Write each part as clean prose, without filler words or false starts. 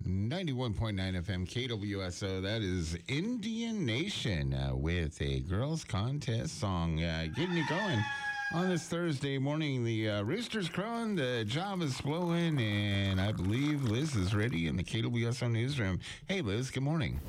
91.9 FM KWSO. That is Indian Nation with a girls' contest song. Getting you going on this Thursday morning. The rooster's crowing, the job is blowing, and I believe Liz is ready in the KWSO newsroom. Hey, Liz, good morning.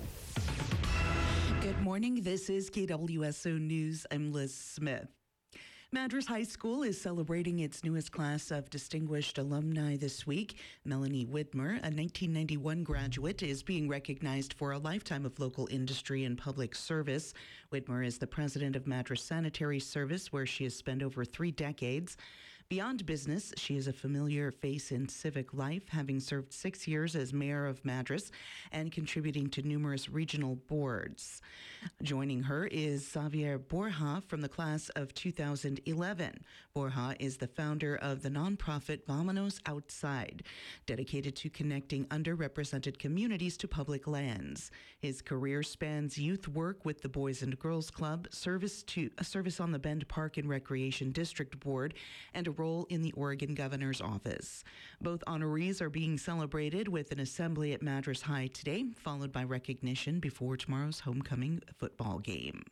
Good morning. This is KWSO News. I'm Liz Smith. Madras High School is celebrating its newest class of distinguished alumni this week. Melanie Widmer, a 1991 graduate, is being recognized for a lifetime of local industry and public service. Widmer is the president of Madras Sanitary Service, where she has spent over 3 decades. Beyond business, she is a familiar face in civic life, having served 6 years as mayor of Madras and contributing to numerous regional boards. Joining her is Xavier Borja from the class of 2011. Borja is the founder of the nonprofit Vámonos Outside, dedicated to connecting underrepresented communities to public lands. His career spans youth work with the Boys and Girls Club, service on the Bend Park and Recreation District Board, and a role in the Oregon Governor's Office. Both honorees are being celebrated with an assembly at Madras High today, followed by recognition before tomorrow's homecoming football game.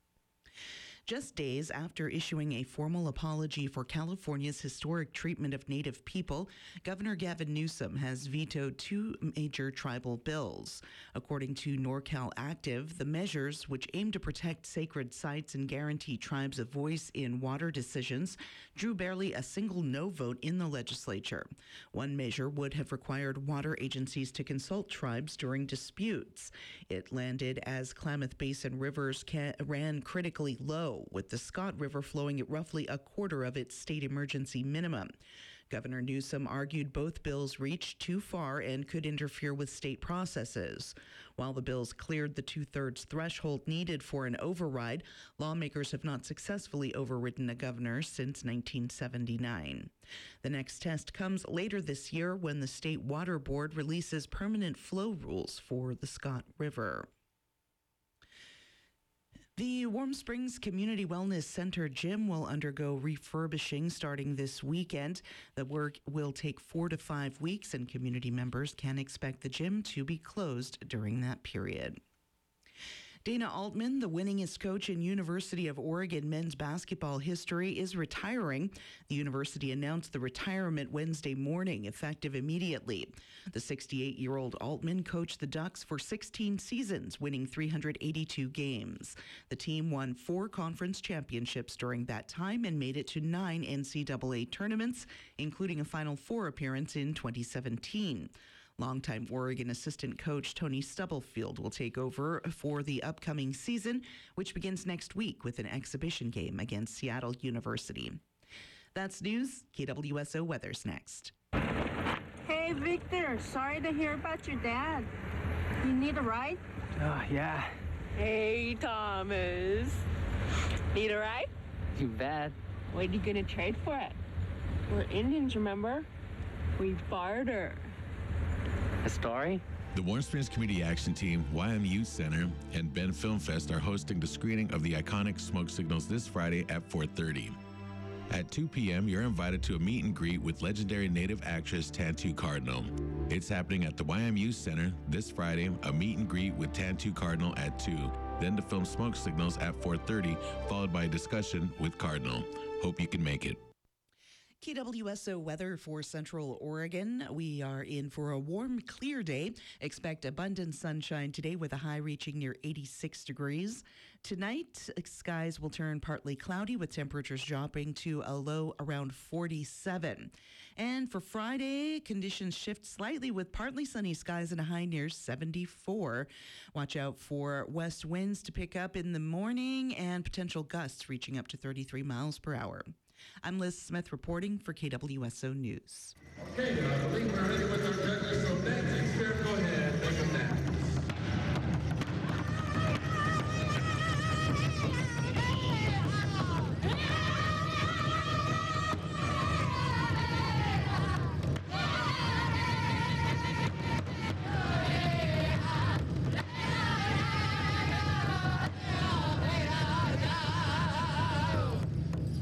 Just days after issuing a formal apology for California's historic treatment of Native people, Governor Gavin Newsom has vetoed 2 major tribal bills. According to NorCal Active, the measures, which aim to protect sacred sites and guarantee tribes a voice in water decisions, drew barely a single no vote in the legislature. One measure would have required water agencies to consult tribes during disputes. It landed as Klamath Basin rivers ran critically low, with the Scott River flowing at roughly a quarter of its state emergency minimum. Governor Newsom argued both bills reached too far and could interfere with state processes. While the bills cleared the 2/3 threshold needed for an override, lawmakers have not successfully overridden a governor since 1979. The next test comes later this year when the State Water Board releases permanent flow rules for the Scott River. The Warm Springs Community Wellness Center gym will undergo refurbishing starting this weekend. The work will take 4 to 5 weeks, and community members can expect the gym to be closed during that period. Dana Altman, the winningest coach in University of Oregon men's basketball history, is retiring. The university announced the retirement Wednesday morning, effective immediately. The 68-year-old Altman coached the Ducks for 16 seasons, winning 382 games. The team won 4 conference championships during that time and made it to 9 NCAA tournaments, including a Final Four appearance in 2017. Longtime Oregon assistant coach Tony Stubblefield will take over for the upcoming season, which begins next week with an exhibition game against Seattle University. That's news. KWSO Weather's next. Hey, Victor. Sorry to hear about your dad. You need a ride? Oh, yeah. Hey, Thomas. Need a ride? You bet. What are you going to trade for it? We're Indians, remember? We barter. A story? The Warm Springs Community Action Team, YMU Center, and Bend Film Fest are hosting the screening of the iconic Smoke Signals this Friday at 4:30. At 2 p.m., you're invited to a meet and greet with legendary Native actress Tantoo Cardinal. It's happening at the YMU Center this Friday, a meet and greet with Tantoo Cardinal at 2, then the film Smoke Signals at 4:30, followed by a discussion with Cardinal. Hope you can make it. KWSO weather for Central Oregon. We are in for a warm, clear day. Expect abundant sunshine today with a high reaching near 86 degrees. Tonight, skies will turn partly cloudy with temperatures dropping to a low around 47. And for Friday, conditions shift slightly with partly sunny skies and a high near 74. Watch out for west winds to pick up in the morning and potential gusts reaching up to 33 miles per hour. I'm Liz Smith reporting for KWSO News. Okay, I believe we're ready with our judges, so next, go ahead, take them down.